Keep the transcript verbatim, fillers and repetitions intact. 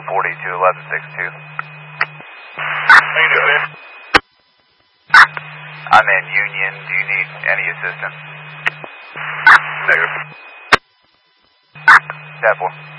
forty-two eleven sixty-two. How you doing, man? I'm in Union. Do you need any assistance? Negative. ten four.